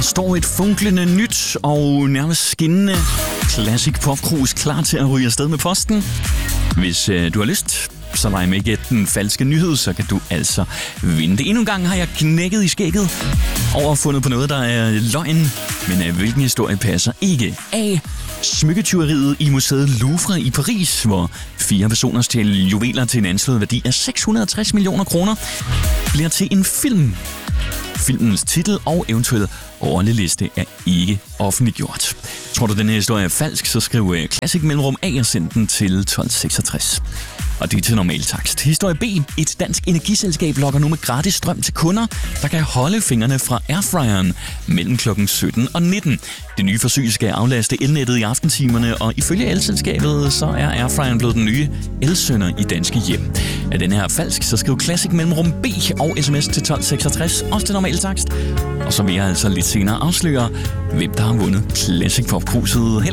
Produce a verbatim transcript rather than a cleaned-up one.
står et funklende nyt og nærmest skinnende Classic Pop Cruise klar til at ryge afsted med posten. Hvis øh, du har lyst, så leg med ikke den falske nyhed, så kan du altså vinde det. Endnu en gang har jeg knækket i skægget over fundet på noget, der er løgn. Men øh, hvilken historie passer ikke? A. Smykketyveriet i museet Louvre i Paris, hvor fire personer stjal juveler til en anslået værdi af seks hundrede og tres millioner kroner, bliver til en film. Filmens titel og eventuelle rolleliste er ikke offentliggjort. Tror du, den her historie er falsk, så skriv Classic Mellemrum A og send den til tolv seksogtres. Og det er til normal takst. Historie B. Et dansk energiselskab lokker nu med gratis strøm til kunder, der kan holde fingrene fra airfryeren mellem klokken sytten og nitten. Det nye forsøg skal aflaste elnettet i aftentimerne, og ifølge elselskabet, så er airfryeren blevet den nye elsønder i danske hjem. Er den her falsk, så skriv Classic Mellemrum B og sms til tolv seksogtres, også til normal takst. Og så vil jeg altså lidt senere afsløre, hvem der har vundet Classic Pop Cruiset.